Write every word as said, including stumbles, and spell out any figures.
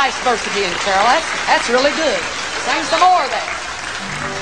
vice versa again, Carol. That's, that's really good. Sing some more of that.